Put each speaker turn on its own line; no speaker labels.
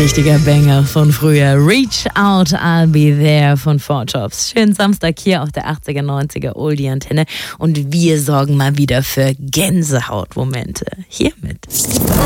richtiger Banger von früher. Reach Out, I'll Be There von Four Tops. Schönen Samstag hier auf der 80er, 90er Oldie-Antenne. Und wir sorgen mal wieder für Gänsehautmomente. Hiermit.